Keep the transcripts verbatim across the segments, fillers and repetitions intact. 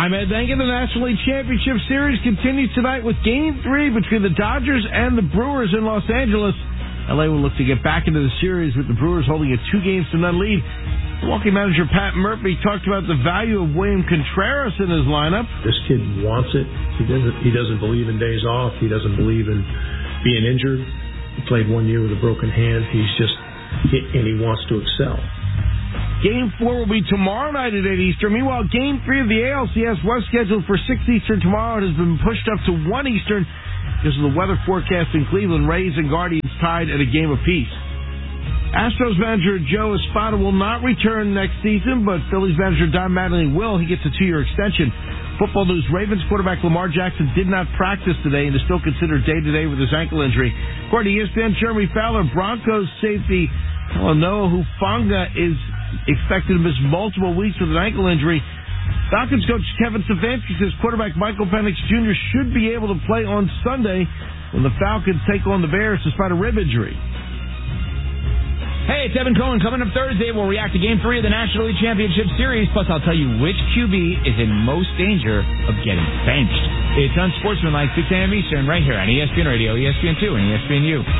I'm Ed Bengen. The National League Championship Series continues tonight with Game three between the Dodgers and the Brewers in Los Angeles. L A will look to get back into the series with the Brewers holding a two games to none lead. Milwaukee manager Pat Murphy talked about the value of William Contreras in his lineup. This kid wants it. He doesn't. He doesn't believe in days off. He doesn't believe in being injured. He played one year with a broken hand. He's just, and he wants to excel. Game four will be tomorrow night at eight Eastern. Meanwhile, Game three of the A L C S was scheduled for six Eastern tomorrow. It has been pushed up to one Eastern because of the weather forecast in Cleveland. Rays and Guardians tied at a game apiece. Astros manager Joe Espada will not return next season, but Phillies manager Don Mattingly will. He gets a two-year extension. Football news, Ravens quarterback Lamar Jackson did not practice today and is still considered day-to-day with his ankle injury. According to E S P N, Jeremy Fowler, Broncos safety Noah Hufanga is expected to miss multiple weeks with an ankle injury. Falcons coach Kevin Stefanski says quarterback Michael Penix Junior should be able to play on Sunday when the Falcons take on the Bears despite a rib injury. Hey, it's Evan Cohen. Coming up Thursday, we'll react to Game three of the National League Championship Series. Plus, I'll tell you which Q B is in most danger of getting benched. It's Unsportsmanlike, six a.m. Eastern, right here on E S P N Radio, E S P N two, and E S P N U.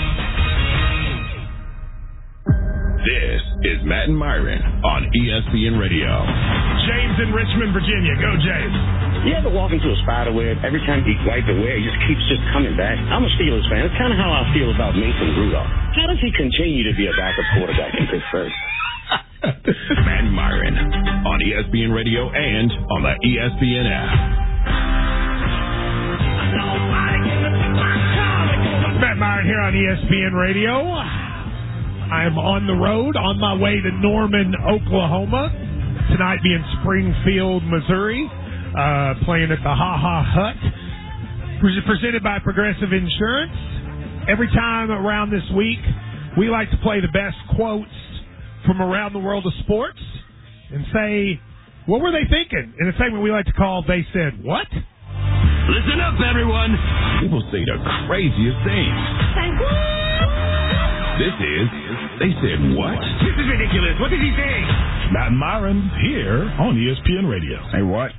This is Matt and Myron on E S P N Radio. James in Richmond, Virginia. Go, James. You ever walk into a spider web? Every time you wipe it away, it just keeps just coming back. I'm a Steelers fan. It's kind of how I feel about Mason Rudolph. How does he continue to be a backup quarterback in Pittsburgh? Matt and Myron on E S P N Radio and on the E S P N app. Matt Myron here on E S P N Radio. I'm on the road, on my way to Norman, Oklahoma. Tonight being Springfield, Missouri, uh, playing at the Ha Ha Hut. Presented by Progressive Insurance. Every time around this week, we like to play the best quotes from around the world of sports and say, what were they thinking? In a segment we like to call They Said What? Listen up, everyone. People say the craziest things. Say what? This is They Said What? This is ridiculous. What did he say? Matt Myron here on E S P N Radio. Say what?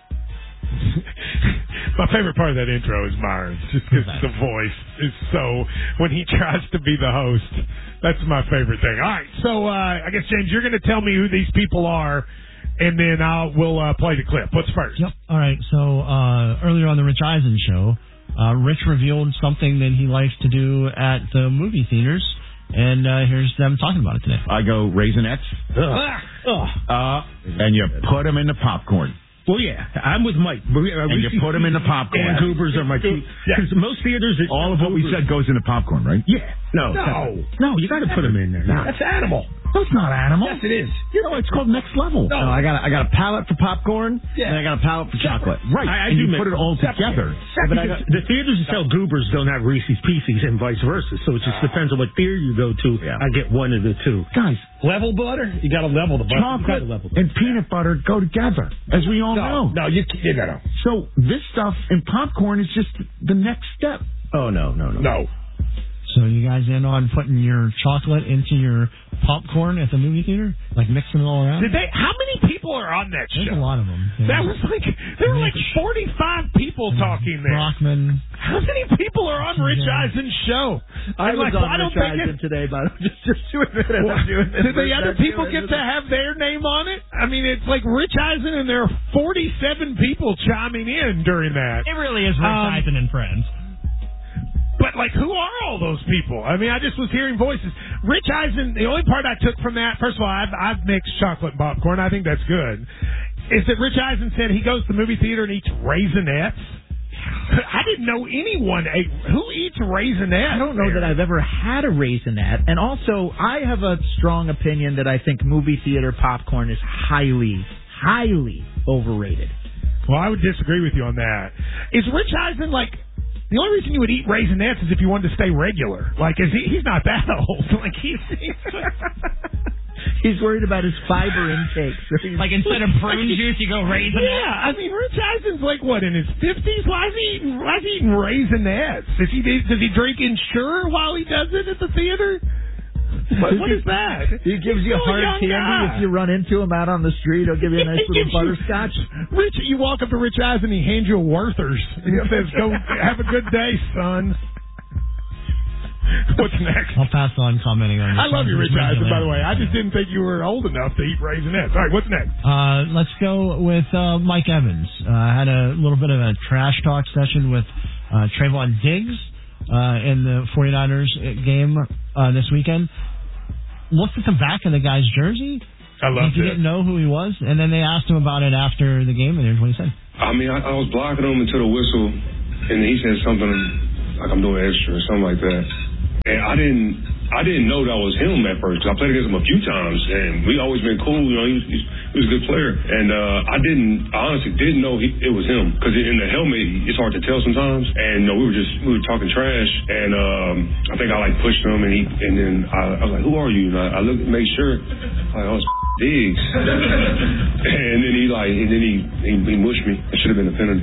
My favorite part of that intro is Myron's, just because the voice is so, when he tries to be the host, that's my favorite thing. All right, so uh, I guess, James, you're going to tell me who these people are, and then I'll, we'll uh, play the clip. What's first? Yep. All right, so uh, earlier on the Rich Eisen show, uh, Rich revealed something that he likes to do at the movie theaters. And uh, here's them talking about it today. I go Raisinets. Ugh. Ugh. Uh, and you put them in the popcorn. Well, yeah, I'm with Mike. Uh, and you put them in the popcorn. And Goobers are my two. Because yeah. most theaters... All of what we said goes in the popcorn, right? Yeah. No. No. No, you got to put them in there. No. That's animal. No, it's not animal. Yes, it is. You know, it's called next level. No, I got a, I got a palette for popcorn, yeah. and I got a palette for chocolate. Right, I, I and do you put it all together. Yeah, but I got, the theaters that sell Goobers don't have Reese's Pieces and vice versa, so it just depends on what theater you go to. Yeah. I get one of the two. Guys, level butter? You got to level the butter. Chocolate level and peanut butter go together, as we all no, know. No, you you know. So this stuff in popcorn is just the next step. Oh, no, no, no. No. So you guys in on putting your chocolate into your popcorn at the movie theater? Like mixing it all around? Did they? How many people are on that show? There's a lot of them. Yeah. That was like, there were like forty-five people yeah. talking there. Brockman. How many people are on Rich yeah. Eisen's show? I I'm was like, on well, Rich Eisen it, today, but just, just doing it. Well, doing it did the other people get to have their name on it? I mean, it's like Rich Eisen and there are forty-seven people chiming in during that. It really is Rich um, Eisen and friends. But, like, who are all those people? I mean, I just was hearing voices. Rich Eisen, the only part I took from that, first of all, I've, I've mixed chocolate and popcorn. I think that's good. Is that Rich Eisen said he goes to the movie theater and eats Raisinets. I didn't know anyone ate. Who eats Raisinets? I don't know there? that I've ever had a Raisinette. And also, I have a strong opinion that I think movie theater popcorn is highly, highly overrated. Well, I would disagree with you on that. Is Rich Eisen, like... The only reason you would eat Raisinets is if you wanted to stay regular. Like, is he, he's not that old. Like, he's... He's, he's worried about his fiber intake. So like, instead of prune juice, you go Raisinets? Yeah, I mean, Rich Eisen's like, what, in his fifties? Why is he eating, why is he eating Raisinets? Does he, does he drink Ensure while he does it at the theater? What, what is that? He gives you He's hard a young candy guy. if you run into him out on the street. He'll give you a nice He little gives you- butterscotch. Rich, you walk up to Rich Eisen, he hands you a Werther's. He says, "Go have a good day, son." What's next? I'll pass on commenting on. I love you, Rich Chargers Eisen, by the regularly. way. I just didn't think you were old enough to eat Raisinets. All right, what's next? Uh, let's go with uh, Mike Evans. Uh, had a little bit of a trash talk session with uh, Trayvon Diggs uh, in the 49ers game uh, this weekend. Looked at the back of the guy's jersey. I love He it. didn't know who he was, and then they asked him about it after the game, and here's what he said. I mean, I, I was blocking him until the whistle, and he said something like I'm doing extra or something like that. And I didn't, I didn't know that was him at first. Cause I played against him a few times, and we always been cool. You know, he was, he was a good player, and uh, I didn't, I honestly didn't know he, it was him because in the helmet it's hard to tell sometimes. And you know, we were just we were talking trash, and um, I think I like pushed him, and he, and then I, I was like, "Who are you?" And I, I looked, make sure, like, oh, it's Diggs. And then he like, and then he he, he mushed me. It should have been a penalty.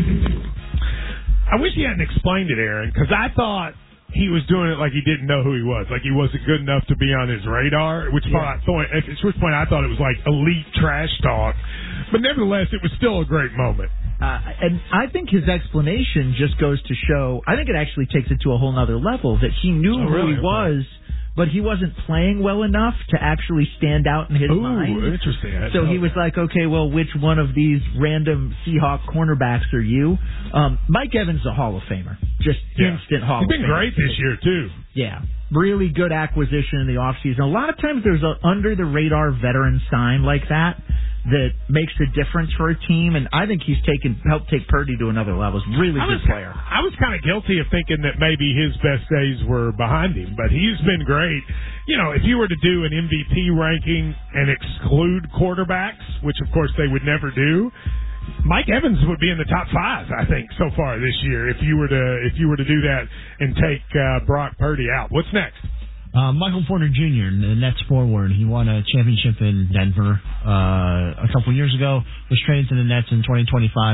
I wish he hadn't explained it, Aaron, because I thought he was doing it like he didn't know who he was, like he wasn't good enough to be on his radar. Which Yeah. point, at which point I thought it was like elite trash talk, but nevertheless, it was still a great moment. Uh, and I think his explanation just goes to show, I think it actually takes it to a whole nother level, that he knew Oh, who really? he was, but he wasn't playing well enough to actually stand out in his Ooh, mind. interesting. I So know he was that. like, okay, well, which one of these random Seahawk cornerbacks are you? Um, Mike Evans is a Hall of Famer. Just Yeah. instant Hall He's of been Famer. great this year too. Yeah. Really good acquisition in the offseason. A lot of times there's a under-the-radar veteran sign like that that makes a difference for a team, and I think he's taken helped take Purdy to another level. He's a really I good was, player. I was kind of guilty of thinking that maybe his best days were behind him, but he's been great. You know, if you were to do an M V P ranking and exclude quarterbacks, which of course they would never do, Mike Evans would be in the top five, I think, so far this year. If you were to if you were to do that and take uh, Brock Purdy out, what's next? Uh, Michael Porter Junior, the Nets forward, he won a championship in Denver uh, a couple years ago, was traded to the Nets in twenty twenty-five.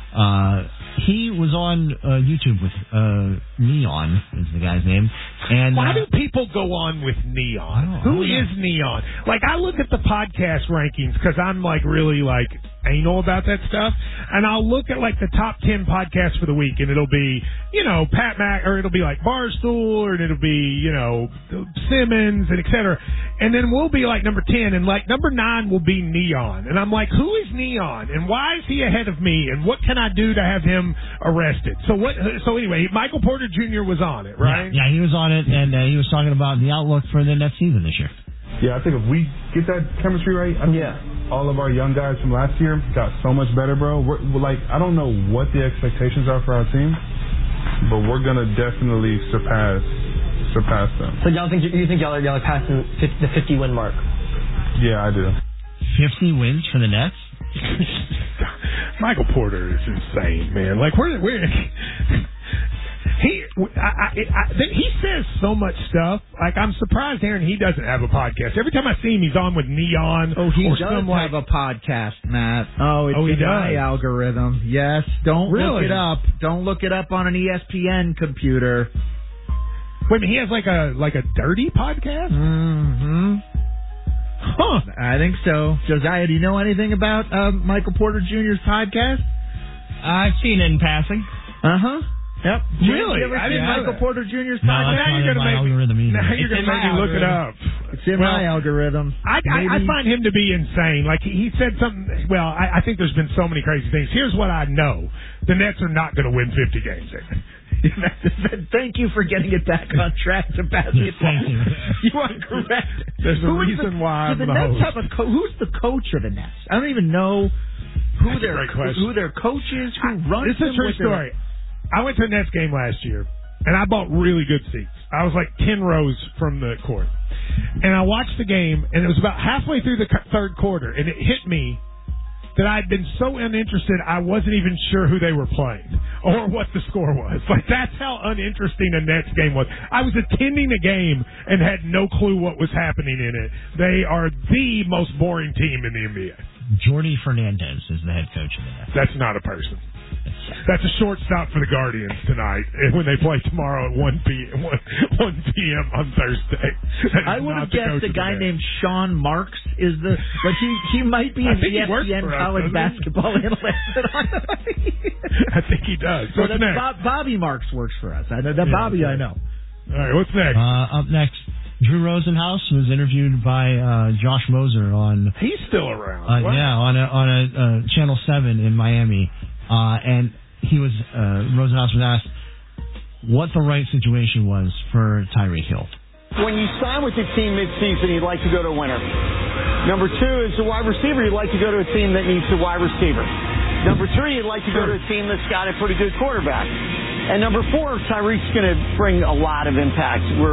Uh, he was on uh, YouTube with uh, Neon, is the guy's name. And Why uh, do people go on with Neon? Oh, Who I don't know. is Neon? Like, I look at the podcast rankings because I'm, like, really, like, anal about that stuff, and I'll look at, like, the top ten podcasts for the week, and it'll be, you know, Pat Mac, or it'll be, like, Barstool, or it'll be, you know, Simmons, and et cetera. And then we'll be, like, number ten, and, like, number nine will be Neon. And I'm like, who is Neon? And why is he ahead of me? And what can I do to have him arrested? So, what? So anyway, Michael Porter Junior was on it, right? Yeah, yeah, he was on it, and uh, he was talking about the outlook for the Nets season this year. Yeah, I think if we get that chemistry right, I think all of our young guys from last year got so much better, bro. We're, we're like, I don't know what the expectations are for our team, but we're gonna definitely surpass surpass them. So y'all think you think y'all are y'all are passing the fifty win mark? Yeah, I do. fifty wins for the Nets? Michael Porter is insane, man. Like, we're, we're he, I, I, I, he says so much stuff. Like, I'm surprised, Aaron, he doesn't have a podcast. Every time I see him, he's on with Neon. Oh, he or does some, have like, a podcast, Matt. Oh, it's Oh, he in my does? algorithm. Yes, don't Really? look it up. Don't look it up on an E S P N computer. Wait a minute, he has like a like a dirty podcast? Mm-hmm. Huh. I think so. Josiah, do you know anything about uh, Michael Porter Junior's podcast? I've seen it in passing. Uh-huh. Yep. James, Really? You ever I seen didn't know Michael that. Porter Junior's No, podcast? it's now not you're in gonna my make algorithm me, either. now you're It's going in to make my me look it up. It's in Well, my algorithm. I, I, I Maybe- find him to be insane. Like, he, he said something. Well, I, I think there's been so many crazy things. Here's what I know: the Nets are not going to win fifty games. Thank you for getting it back on track to basketball. Thank you. You are correct. There's a Who is reason the, why do I'm the the Nets host. have a co- who's the coach of the Nets? I don't even know who That's a their great question. who their coach is, who runs This is a them, true what their- story. I went to a Nets game last year, and I bought really good seats. I was like ten rows from the court. And I watched the game, and it was about halfway through the cu- third quarter, and it hit me that I'd been so uninterested I wasn't even sure who they were playing or what the score was. Like, that's how uninteresting a Nets game was. I was attending a game and had no clue what was happening in it. They are the most boring team in the N B A. Jordy Fernandez is the head coach of the Nets. That's not a person. It's That's a short stop for the Guardians tonight when they play tomorrow at one p.m. one p.m. on Thursday. I would have guessed a guy named Sean Marks is the, but he he might be an E S P N college us, basketball analyst. I think he does. So What's next? Bob, Bobby Marks works for us. I know that yeah, Bobby. I know. All right, what's next? Uh, up next, Drew Rosenhaus was interviewed by uh, Josh Moser on. He's still around. Uh, yeah, on a on a uh, Channel Seven in Miami, uh, and he was uh, Rosenhaus was asked what the right situation was for Tyreek Hill. When you sign with a team midseason, you'd like to go to a winner. Number two is a wide receiver. You'd like to go to a team that needs a wide receiver. Number three, you'd like to go to a team that's got a pretty good quarterback. And number four, Tyreek's going to bring a lot of impact. We're